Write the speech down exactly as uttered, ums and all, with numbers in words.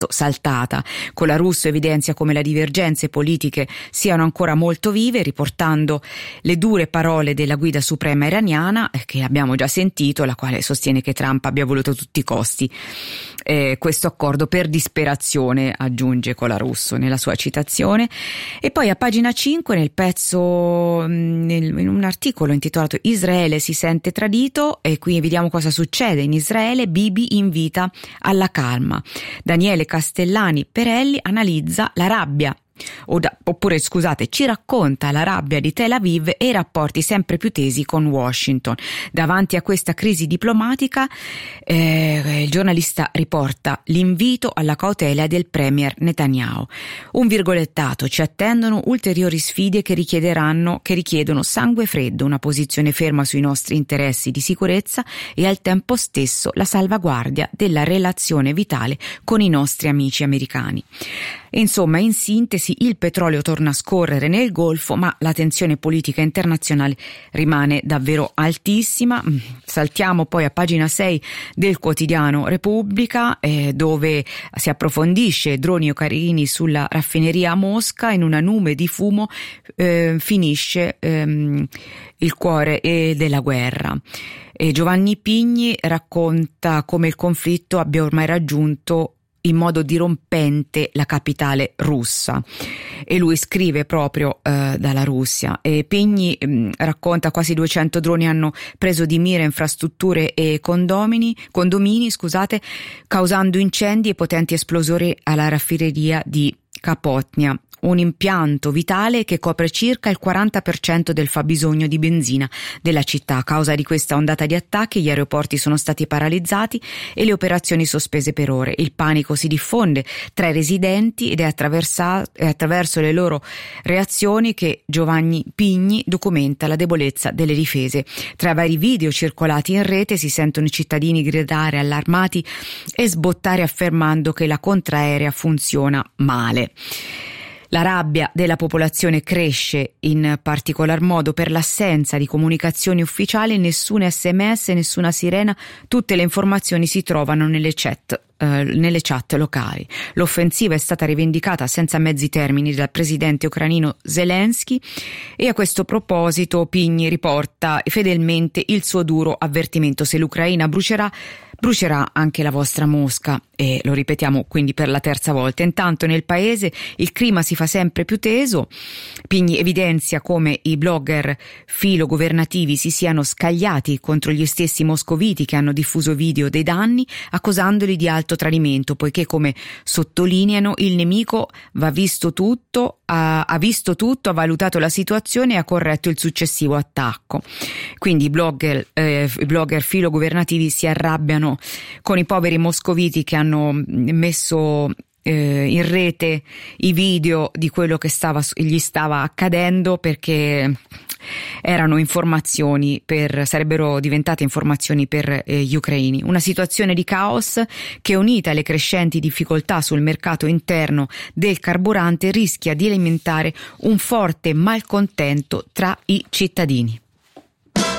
saltata. Colarusso evidenzia come le divergenze politiche siano ancora molto vive, riportando le dure parole della guida suprema iraniana, che abbiamo già sentito, la quale sostiene che Trump abbia voluto a tutti i costi eh, questo accordo per disperazione, aggiunge Colarusso nella sua citazione. E poi a pagina cinque, nel pezzo, nel, in un articolo intitolato Israele si sente tradito, e qui vediamo cosa succede in Israele. Bibi invita alla calma. Daniele Castellani Perelli analizza la rabbia O da, oppure scusate ci racconta la rabbia di Tel Aviv e i rapporti sempre più tesi con Washington. Davanti a questa crisi diplomatica eh, il giornalista riporta l'invito alla cautela del premier Netanyahu. Un virgolettato: ci attendono ulteriori sfide che richiederanno che richiedono sangue freddo, una posizione ferma sui nostri interessi di sicurezza e al tempo stesso la salvaguardia della relazione vitale con i nostri amici americani. Insomma, in sintesi, il petrolio torna a scorrere nel Golfo, ma la tensione politica internazionale rimane davvero altissima. Saltiamo poi a pagina sei del quotidiano Repubblica, eh, dove si approfondisce droni o carini sulla raffineria a Mosca. In una nube di fumo eh, finisce ehm, il cuore eh, della guerra. E Giovanni Pigni racconta come il conflitto abbia ormai raggiunto in modo dirompente la capitale russa, e lui scrive proprio eh, dalla Russia. E Pigni mh, racconta quasi duecento droni hanno preso di mira infrastrutture e condomini, condomini scusate, causando incendi e potenti esplosioni alla raffineria di Kapotnia, un impianto vitale che copre circa il quaranta per cento del fabbisogno di benzina della città. A causa di questa ondata di attacchi gli aeroporti sono stati paralizzati e le operazioni sospese per ore. Il panico si diffonde tra i residenti ed è, è attraverso le loro reazioni che Giovanni Pigni documenta la debolezza delle difese. Tra i vari video circolati in rete si sentono i cittadini gridare allarmati e sbottare affermando che la contraerea funziona male. La rabbia della popolazione cresce in particolar modo per l'assenza di comunicazioni ufficiali, nessun sms, nessuna sirena, tutte le informazioni si trovano nelle chat. nelle chat locali. L'offensiva è stata rivendicata senza mezzi termini dal presidente ucraino Zelensky, e a questo proposito Pigni riporta fedelmente il suo duro avvertimento: se l'Ucraina brucerà, brucerà anche la vostra Mosca. E lo ripetiamo quindi per la terza volta. Intanto nel paese il clima si fa sempre più teso. Pigni evidenzia come i blogger filogovernativi si siano scagliati contro gli stessi moscoviti che hanno diffuso video dei danni, accusandoli di alto tradimento, poiché, come sottolineano, il nemico va visto tutto, ha, ha visto tutto, ha valutato la situazione e ha corretto il successivo attacco. Quindi i blogger, eh, i blogger filogovernativi si arrabbiano con i poveri moscoviti che hanno messo eh, in rete i video di quello che stava, gli stava accadendo, perché erano informazioni per, sarebbero diventate informazioni per eh, gli ucraini. Una situazione di caos che, unita alle crescenti difficoltà sul mercato interno del carburante, rischia di alimentare un forte malcontento tra i cittadini.